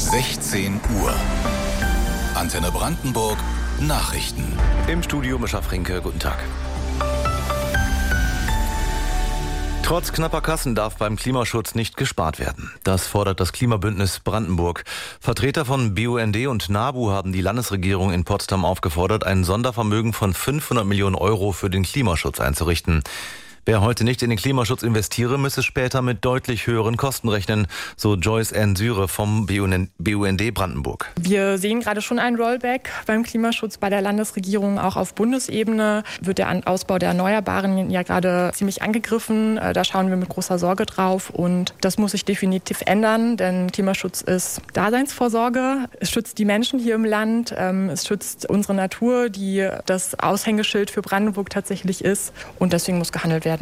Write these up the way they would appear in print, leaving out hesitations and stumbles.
16 Uhr. Antenne Brandenburg Nachrichten. Im Studio Mischa Frinke, guten Tag. Trotz knapper Kassen darf beim Klimaschutz nicht gespart werden. Das fordert das Klimabündnis Brandenburg. Vertreter von BUND und NABU haben die Landesregierung in Potsdam aufgefordert, ein Sondervermögen von 500 Millionen Euro für den Klimaschutz einzurichten. Wer heute nicht in den Klimaschutz investiere, müsse später mit deutlich höheren Kosten rechnen, so Joyce Ann Syre vom BUND Brandenburg. Wir sehen gerade schon ein Rollback beim Klimaschutz bei der Landesregierung. Auch auf Bundesebene wird der Ausbau der Erneuerbaren ja gerade ziemlich angegriffen. Da schauen wir mit großer Sorge drauf und das muss sich definitiv ändern, denn Klimaschutz ist Daseinsvorsorge. Es schützt die Menschen hier im Land, es schützt unsere Natur, die das Aushängeschild für Brandenburg tatsächlich ist und deswegen muss gehandelt werden.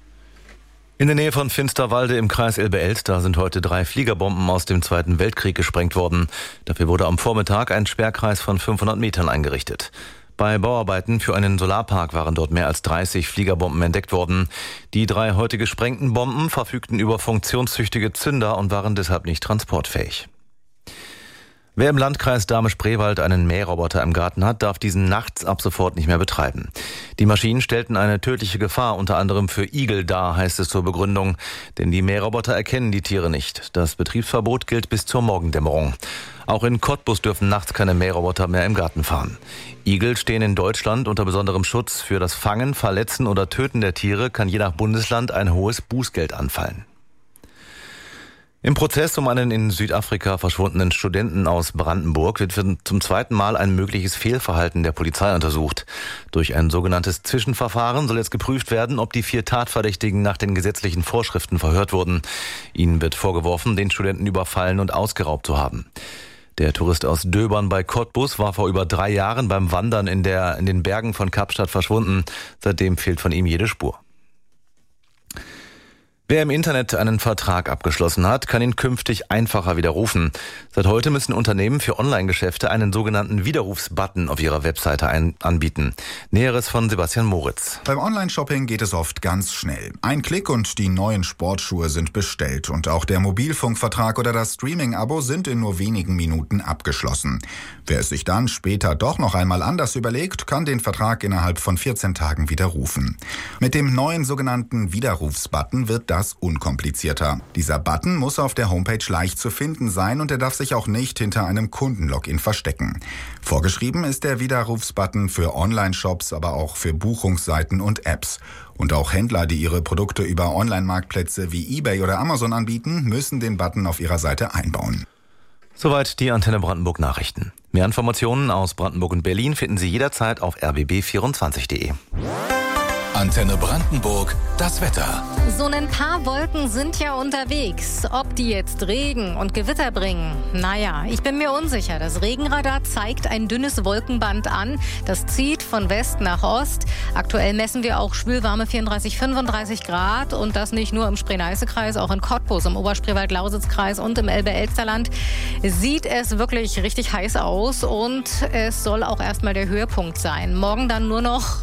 In der Nähe von Finsterwalde im Kreis Elbe-Elster sind heute 3 Fliegerbomben aus dem Zweiten Weltkrieg gesprengt worden. Dafür wurde am Vormittag ein Sperrkreis von 500 Metern eingerichtet. Bei Bauarbeiten für einen Solarpark waren dort mehr als 30 Fliegerbomben entdeckt worden. Die 3 heute gesprengten Bomben verfügten über funktionstüchtige Zünder und waren deshalb nicht transportfähig. Wer im Landkreis Dahme-Spreewald einen Mähroboter im Garten hat, darf diesen nachts ab sofort nicht mehr betreiben. Die Maschinen stellten eine tödliche Gefahr unter anderem für Igel dar, heißt es zur Begründung. Denn die Mähroboter erkennen die Tiere nicht. Das Betriebsverbot gilt bis zur Morgendämmerung. Auch in Cottbus dürfen nachts keine Mähroboter mehr im Garten fahren. Igel stehen in Deutschland unter besonderem Schutz. Für das Fangen, Verletzen oder Töten der Tiere kann je nach Bundesland ein hohes Bußgeld anfallen. Im Prozess um einen in Südafrika verschwundenen Studenten aus Brandenburg wird zum zweiten Mal ein mögliches Fehlverhalten der Polizei untersucht. Durch ein sogenanntes Zwischenverfahren soll jetzt geprüft werden, ob die 4 Tatverdächtigen nach den gesetzlichen Vorschriften verhört wurden. Ihnen wird vorgeworfen, den Studenten überfallen und ausgeraubt zu haben. Der Tourist aus Döbern bei Cottbus war vor über 3 Jahren beim Wandern in den Bergen von Kapstadt verschwunden. Seitdem fehlt von ihm jede Spur. Wer im Internet einen Vertrag abgeschlossen hat, kann ihn künftig einfacher widerrufen. Seit heute müssen Unternehmen für Online-Geschäfte einen sogenannten Widerrufsbutton auf ihrer Webseite anbieten. Näheres von Sebastian Moritz. Beim Online-Shopping geht es oft ganz schnell. Ein Klick und die neuen Sportschuhe sind bestellt. Und auch der Mobilfunkvertrag oder das Streaming-Abo sind in nur wenigen Minuten abgeschlossen. Wer es sich dann später doch noch einmal anders überlegt, kann den Vertrag innerhalb von 14 Tagen widerrufen. Mit dem neuen sogenannten Widerrufsbutton wird das unkomplizierter. Dieser Button muss auf der Homepage leicht zu finden sein und er darf sich auch nicht hinter einem Kundenlogin verstecken. Vorgeschrieben ist der Widerrufsbutton für Online-Shops, aber auch für Buchungsseiten und Apps. Und auch Händler, die ihre Produkte über Online-Marktplätze wie eBay oder Amazon anbieten, müssen den Button auf ihrer Seite einbauen. Soweit die Antenne Brandenburg Nachrichten. Mehr Informationen aus Brandenburg und Berlin finden Sie jederzeit auf rbb24.de. Antenne Brandenburg, das Wetter. So ein paar Wolken sind ja unterwegs. Ob die jetzt Regen und Gewitter bringen? Naja, ich bin mir unsicher. Das Regenradar zeigt ein dünnes Wolkenband an. Das zieht von West nach Ost. Aktuell messen wir auch schwülwarme 34, 35 Grad. Und das nicht nur im Spree-Neiße-Kreis, auch in Cottbus, im Oberspreewald-Lausitz-Kreis und im Elbe-Elsterland sieht es wirklich richtig heiß aus. Und es soll auch erstmal der Höhepunkt sein. Morgen dann nur noch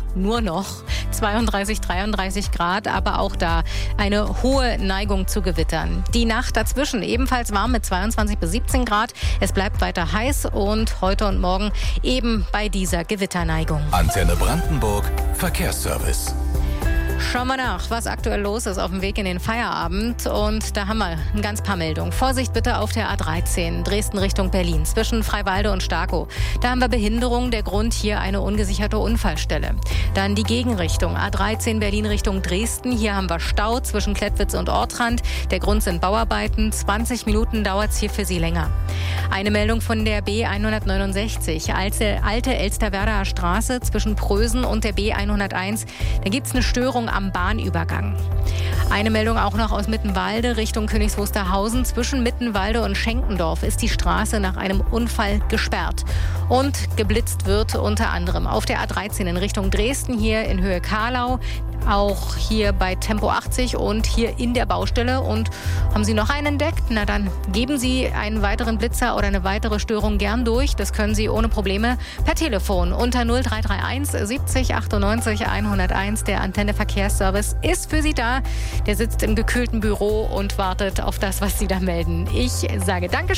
32, 33 Grad, aber auch da eine hohe Neigung zu Gewittern. Die Nacht dazwischen ebenfalls warm mit 22 bis 17 Grad. Es bleibt weiter heiß und heute und morgen eben bei dieser Gewitterneigung. Antenne Brandenburg, Verkehrsservice. Schauen wir nach, was aktuell los ist auf dem Weg in den Feierabend. Und da haben wir ein ganz paar Meldungen. Vorsicht bitte auf der A13, Dresden Richtung Berlin, zwischen Freiwalde und Starkow. Da haben wir Behinderung, der Grund hier eine ungesicherte Unfallstelle. Dann die Gegenrichtung, A13 Berlin Richtung Dresden. Hier haben wir Stau zwischen Klettwitz und Ortrand. Der Grund sind Bauarbeiten. 20 Minuten dauert es hier für Sie länger. Eine Meldung von der B169, alte Elsterwerdaer Straße zwischen Prösen und der B101. Da gibt es eine Störung am Bahnübergang. Eine Meldung auch noch aus Mittenwalde Richtung Königs Wusterhausen. Zwischen Mittenwalde und Schenkendorf ist die Straße nach einem Unfall gesperrt. Und geblitzt wird unter anderem auf der A13 in Richtung Dresden, hier in Höhe Karlau. Auch hier bei Tempo 80 und hier in der Baustelle. Und haben Sie noch einen entdeckt? Na dann geben Sie einen weiteren Blitzer oder eine weitere Störung gern durch. Das können Sie ohne Probleme per Telefon unter 0331 70 98 101. Der Antenne Verkehrsservice ist für Sie da. Der sitzt im gekühlten Büro und wartet auf das, was Sie da melden. Ich sage Dankeschön.